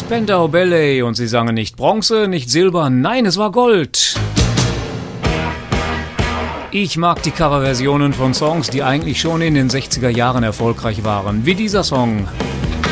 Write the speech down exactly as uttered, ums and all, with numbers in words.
Spandau Ballet und sie sangen nicht Bronze, nicht Silber, nein, es war Gold. Ich mag die Coverversionen von Songs, die eigentlich schon in den sechziger Jahren erfolgreich waren, wie dieser Song.